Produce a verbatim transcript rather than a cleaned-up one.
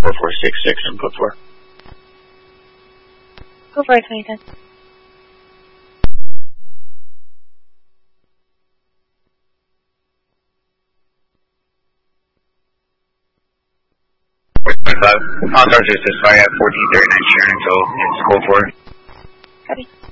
four four six six and put four. Go for it, twenty ten. On Sergeant Cisco at fourteen thirty-nine Sharon, so it's code four. Copy.